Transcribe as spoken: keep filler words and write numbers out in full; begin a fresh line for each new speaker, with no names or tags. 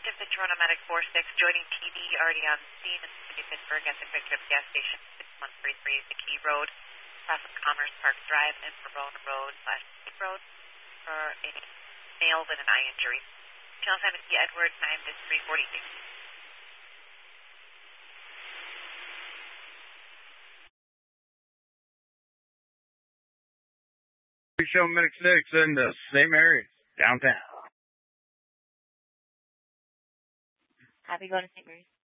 Detective the Toronto Medic four six joining T V already on scene in the city of Pittsburgh at the Quick Trip gas station six one three three the Key Road, south of Commerce Park Drive and Verona Road slash Key Road for a male with an eye injury. Channel time is the Edward, time is three forty-six.
Show Medic six in the same area, downtown.
Happy going to Saint Mary's.